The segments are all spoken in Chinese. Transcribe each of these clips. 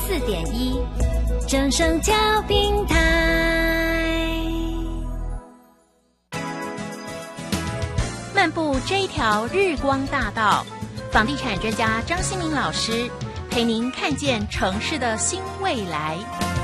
104.1正声调频台。漫步这一条日光大道，房地产专家张新民老师陪您看见城市的新未来。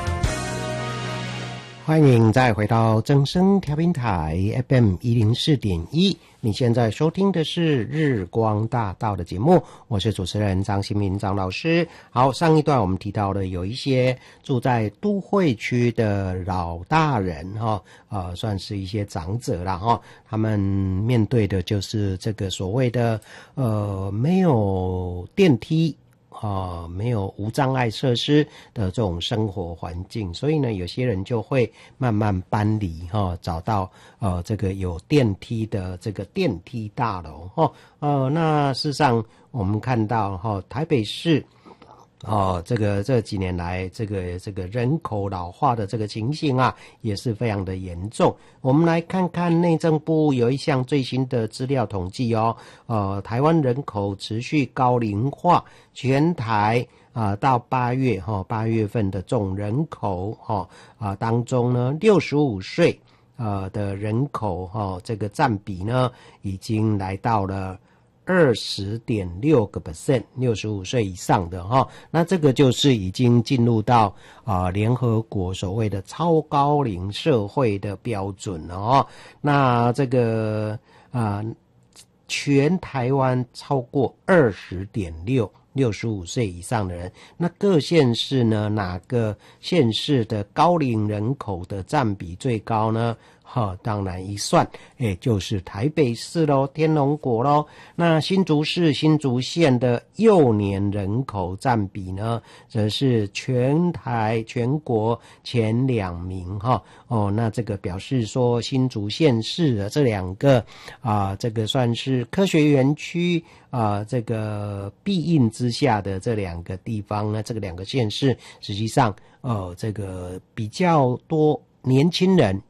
欢迎再回到正声调频台 FM 104.1，你现在收听的是日光大道的节目，我是主持人张新民张老师。好，上一段我们提到了有一些住在都会区的老大人算是一些长者啦他们面对的就是这个所谓的没有电梯没有无障碍设施的这种生活环境，所以呢，有些人就会慢慢搬离找到这个有电梯的这个电梯大楼那事实上我们看到台北市这几年来这个人口老化的这个情形也是非常的严重。我们来看看内政部有一项最新的资料统计台湾人口持续高龄化，全台到8月份的总人口当中呢，65岁的人口这个占比呢已经来到了20.6%， 65岁以上的那这个就是已经进入到联合国所谓的超高龄社会的标准了那这个全台湾超过20.6 65岁以上的人，那各县市呢，哪个县市的高龄人口的占比最高呢？当然一算就是台北市咯，天龙国咯。那新竹市新竹县的幼年人口占比呢，则是全国前2名那这个表示说新竹县市的这两个这个算是科学园区这个庇荫之下的这两个地方呢，这个两个县市实际上这个比较多年轻人